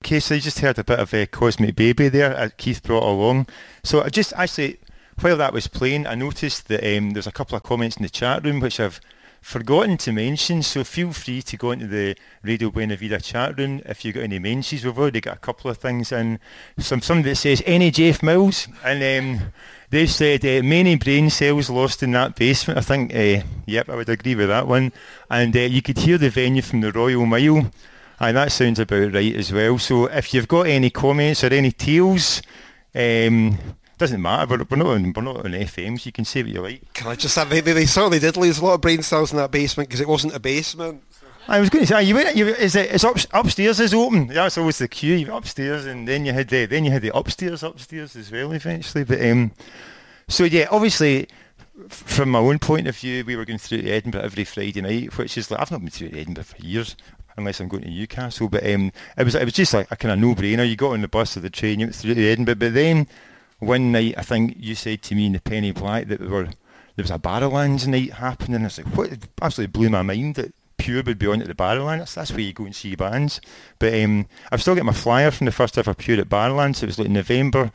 Okay, so you just heard a bit of Cosmic Baby there, Keith brought along. So I just actually, while that was playing, I noticed that there's a couple of comments in the chat room which I've forgotten to mention, so feel free to go into the Radio Buena Vida chat room if you've got any mentions. We've already got a couple of things in. Somebody that says, any Jeff Mills? And they've said, many brain cells lost in that basement. I think, yep, I would agree with that one. And you could hear the venue from the Royal Mile. Aye, that sounds about right as well. So if you've got any comments or any tales, doesn't matter, we're not on FMs, you can say what you like. Can I just say, they certainly did lose a lot of brain cells in that basement because it wasn't a basement. I was going to say, it's upstairs is open. Yeah, it's always the queue. You went upstairs, and then you had the upstairs as well eventually. But so yeah, obviously, from my own point of view, we were going through to Edinburgh every Friday night, which is like I've not been through to Edinburgh for years, unless I'm going to Newcastle. But it was just like a kind of no-brainer. You got on the bus or the train, you went through to Edinburgh. But then one night, I think you said to me in the Penny Black that there was a Barrowlands night happening. I was like, what? It absolutely blew my mind that Pure would be on at the Barrowlands. That's where you go and see bands. But I've still got my flyer from the first ever Pure at Barrowlands. It was like November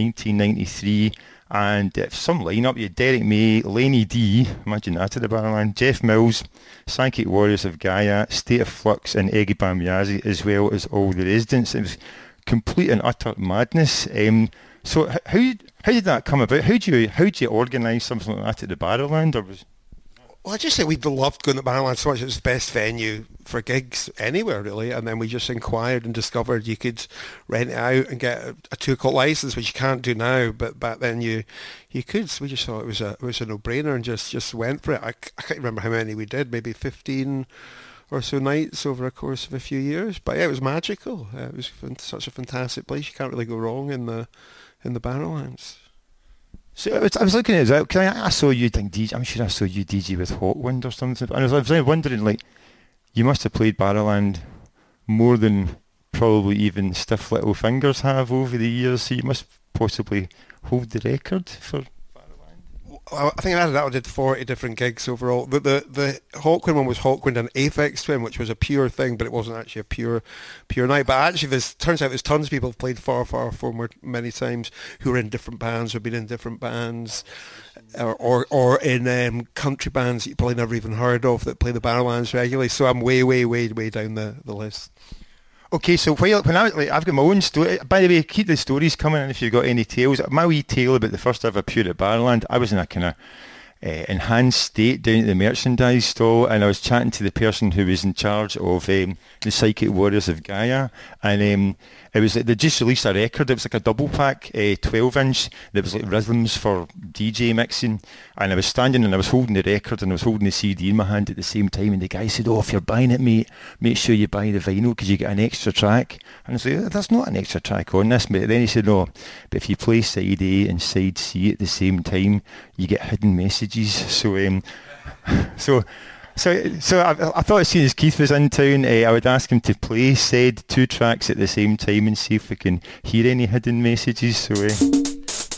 1993. And some lineup, you had Derek May, Lenny D, imagine that at the Barrowland, Jeff Mills, Psychic Warriors of Gaia, State of Flux and Eggy Bamiazi, as well as all the residents. It was complete and utter madness. So how did that come about? How do you organise something like that at the Barrowland? Well, I just think we loved going to Barrowland so much. It was the best venue for gigs anywhere, really. And then we just inquired and discovered you could rent it out and get a 2 o'clock licence, which you can't do now. But back then you could. So we just thought it was a no-brainer and just went for it. I can't remember how many we did, maybe 15 or so nights over a course of a few years. But yeah, it was magical. It was such a fantastic place. You can't really go wrong in the Barrowlands. So I was looking at it. I saw you DJ. I'm sure I saw you DJ with Hawkwind or something. And I was wondering, like, you must have played Barrowland more than probably even Stiff Little Fingers have over the years. So you must possibly hold the record for Barrowland. I think I did 40 different gigs overall. The Hawkwind one was Hawkwind and Aphex Twin, which was a pure thing, but it wasn't actually a pure night. But actually, turns out there's tons of people who've played far more many times who are in different bands or been in different bands, or in country bands that you probably never even heard of that play the Barrowlands regularly. So I'm way down the list. Okay, so I've got my own story. By the way, keep the stories coming in if you've got any tales. My wee tale about the first ever Pure at Barrowland, I was in a kind of enhanced state down at the merchandise stall, and I was chatting to the person who was in charge of the Psychic Warriors of Gaia, and it was like they just released a record. It was like a double pack, 12-inch. That was like rhythms for DJ mixing, and I was standing and I was holding the record and I was holding the CD in my hand at the same time. And the guy said, "Oh, if you're buying it, mate, make sure you buy the vinyl because you get an extra track." And I was like, "There's not an extra track on this, mate." Then he said, "No, but if you play side A and side C at the same time, you get hidden messages." So I thought as soon as Keith was in town, I would ask him to play said 2 tracks at the same time and see if we can hear any hidden messages. So.